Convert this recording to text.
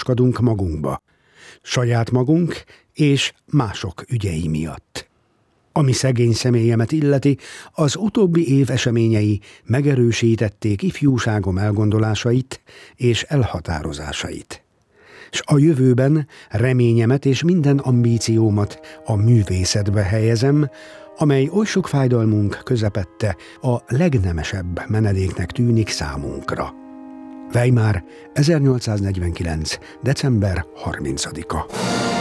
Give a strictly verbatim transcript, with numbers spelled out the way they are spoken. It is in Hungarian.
kapaszkodunk magunkba, saját magunk és mások ügyei miatt. Ami szegény személyemet illeti, az utóbbi év eseményei megerősítették ifjúságom elgondolásait és elhatározásait. S a jövőben reményemet és minden ambíciómat a művészetbe helyezem, amely oly sok fájdalmunk közepette a legnemesebb menedéknek tűnik számunkra. Weimar, ezernyolcszáznegyvenkilenc. december harmincadika.